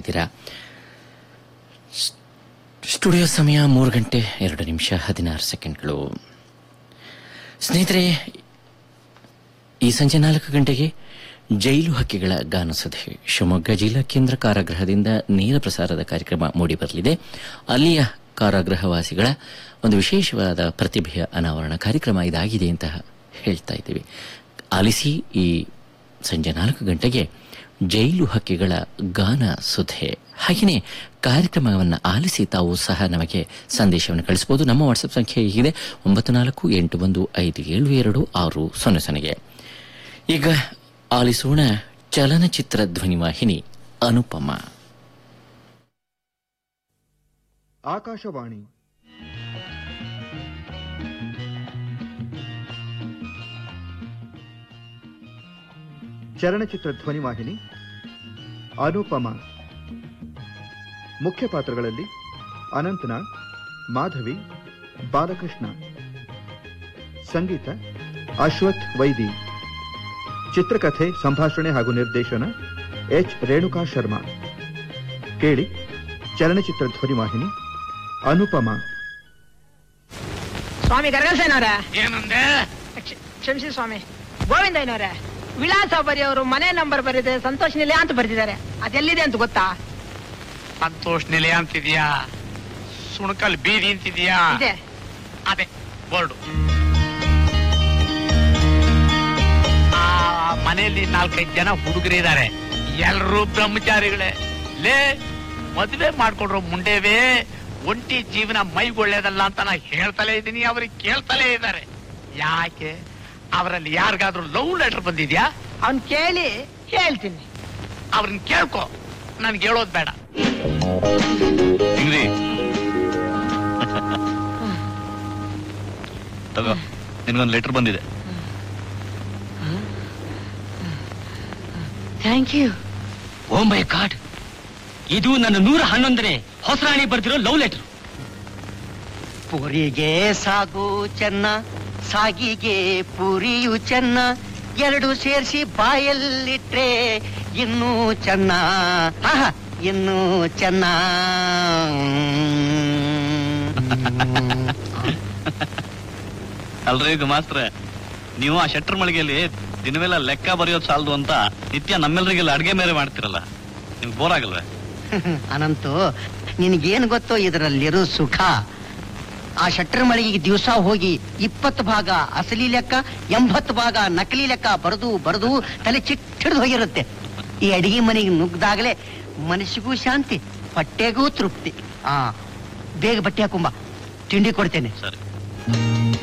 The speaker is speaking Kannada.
ಇದ್ದೀರಾ. ಸ್ಟುಡಿಯೋ ಸಮಯ 3:02:16. ಸ್ನೇಹಿತರೆ, ಈ ಸಂಜೆ 4 ಗಂಟೆಗೆ ಜೈಲು ಹಕ್ಕಿಗಳ ಗಾನಸಭೆ ಶಿವಮೊಗ್ಗ ಜಿಲ್ಲಾ ಕೇಂದ್ರ ಕಾರಾಗೃಹದಿಂದ ನೇರ ಪ್ರಸಾರದ ಕಾರ್ಯಕ್ರಮ ಮೂಡಿಬರಲಿದೆ. ಅಲ್ಲಿಯ ಕಾರಾಗೃಹವಾಸಿಗಳ ಒಂದು ವಿಶೇಷವಾದ ಪ್ರತಿಭೆಯ ಅನಾವರಣ ಕಾರ್ಯಕ್ರಮ ಇದಾಗಿದೆ ಅಂತ ಹೇಳ್ತಾ ಇದ್ದೀವಿ. ಆಲಿಸಿ. ಈ ಸಂಜೆ 4 ಗಂಟೆಗೆ ಜೈಲು ಹಕ್ಕಿಗಳ ಗಾನ ಸುಧೆ. ಹಾಗೆಯೇ ಕಾರ್ಯಕ್ರಮವನ್ನು ಆಲಿಸಿ ತಾವು ಸಹ ನಮಗೆ ಸಂದೇಶವನ್ನು ಕಳಿಸಬಹುದು. ನಮ್ಮ ವಾಟ್ಸ್ಆಪ್ ಸಂಖ್ಯೆ ಹೀಗಿದೆ 9481572600. ಈಗ ಆಲಿಸೋಣ ಚಲನಚಿತ್ರ ಧ್ವನಿವಾಹಿನಿ ಅನುಪಮ. ಆಕಾಶವಾಣಿ ಚಲನಚಿತ್ರ ಧ್ವನಿವಾಹಿನಿ ಅನುಪಮ. ಮುಖ್ಯ ಪಾತ್ರಗಳಲ್ಲಿ ಅನಂತನಾಗ್, ಮಾಧವಿ, ಬಾಲಕೃಷ್ಣ. ಸಂಗೀತ ಅಶ್ವಥ್ ವೈದಿ. ಚಿತ್ರಕಥೆ, ಸಂಭಾಷಣೆ ಹಾಗೂ ನಿರ್ದೇಶನ ಎಚ್ ರೇಣುಕಾ ಶರ್ಮಾ. ಕೇಳಿ ಚಲನಚಿತ್ರ ಧ್ವನಿವಾಹಿನಿ ಅನುಪಮ. ಸ್ವಾಮಿ ಗರಗಸೇನವರ ಏನಂದೆ? ಕ್ಷಮಿಸಿ ಸ್ವಾಮಿ. ಗೋವಿಂದಯ್ಯನವರ ವಿಳಾಸ ಬರೆಯವರು ಮನೆ ನಂಬರ್ ಬರೆದಿದೆ, ಸಂತೋಷ್ ನಿಲಯ ಅಂತ ಬರೆದಿದ್ದಾರೆ. ಅದೆಲ್ಲಿದೆ ಅಂತ ಗೊತ್ತಾ? ಸಂತೋಷ್ ನಿಲಯ ಅಂತಿದ್ಯಾ? ಸುಣಕಲ್ ಬೀದಿ ಅಂತಿದ್ಯಾ? ಇದೆ. ಅದೇ ಬೋರ್ಡು. ಆ ಮನೆಯಲ್ಲಿ 4-5 ಜನ ಹುಡುಗರಿದ್ದಾರೆ. ಎಲ್ರೂ ಬ್ರಹ್ಮಚಾರಿಗಳೇ. ಲೇ, ಮದುವೆ ಮಾಡ್ಕೊಂಡ್ರು ಮುಂಡೇವೇ, ಒಂಟಿ ಜೀವನ ಮೈಗೊಳ್ಳೇದಲ್ಲ ಅಂತ ನಾ ಹೇಳ್ತಲೇ ಇದ್ದೀನಿ. ಅವ್ರಿಗೆ ಕೇಳ್ತಲೇ ಇದ್ದಾರೆ. ಯಾಕೆ? ಅವರಲ್ಲಿ ಯಾರಿಗಾದ್ರೂ ಲವ್ ಲೆಟರ್ ಬಂದಿದ್ಯಾ? ಅವನ್ ಕೇಳಿ ಹೇಳ್ತೀನಿ. ಅವ್ರನ್ನ ಕೇಳ್ಕೊ, ನನ್ಗೆ ಹೇಳೋದ್ ಬೇಡ. ತಗೋ, ನಿನ್ಗೊಂದು ಲೆಟರ್ ಬಂದಿದೆ. Thank you. O my god, ಇದು ನನ್ನ 111ನೇ ಹೊಸರಾಣಿ ಬರ್ದಿರೋ ಲವ್ ಲೆಟರ್. ಪುರಿಗೆ ಸಾಗು ಚೆನ್ನ, ಸಾಗಿಗೆ ಪುರಿಯು ಚೆನ್ನ, ಎರಡು ಸೇರಿಸಿ ಬಾಯಲ್ಲಿಟ್ರೆ ಇನ್ನೂ ಚೆನ್ನ, ಇನ್ನೂ ಚೆನ್ನ. ಅಲ್ರಿ ಗುಮಾಸ್ತ್ರೆ, ನೀವು ಆ ಶೆಟ್ರ್ ಮಳಿಗೆಯಲ್ಲಿ ದಿನವೆಲ್ಲ ಲೆಕ್ಕ ಬರೆಯೋದು ಸಾಲದು ಅಂತ ನಿತ್ಯ ನಮ್ಮೆಲ್ಲರಿಗೆಲ್ಲ ಅಡ್ಗೆ ಮೇರೆ ಮಾಡ್ತಿರಲ್ಲ, ನಿಮ್ಗೆ ಬೋರ್ ಆಗಲ್ವೇ? ಅನಂತು, ನಿನಗೇನು ಗೊತ್ತೋ ಇದರಲ್ಲಿರೋ ಸುಖ. ಆ ಶೆಟ್ರ್ ಮಳಿಗೆಗೆ ದಿವಸ ಹೋಗಿ 20 ಭಾಗ ಅಸಲಿ ಲೆಕ್ಕ, 80 ಭಾಗ ನಕಲಿ ಲೆಕ್ಕ ಬರೆದು ಬರೆದು ತಲೆ ಚಿಟ್ಟಿಡ್ದು ಹೋಗಿರುತ್ತೆ. ಈ ಅಡಿಗೆ ಮನೆಗೆ ನುಗ್ಗದಾಗಲೇ ಮನಸ್ಸಿಗೂ ಶಾಂತಿ, ಹೊಟ್ಟೆಗೂ ತೃಪ್ತಿ. ಬೇಗ ಬಟ್ಟೆ ಹಾಕೊಂಬ, ತಿಂಡಿ ಕೊಡ್ತೇನೆ. ಸರಿ.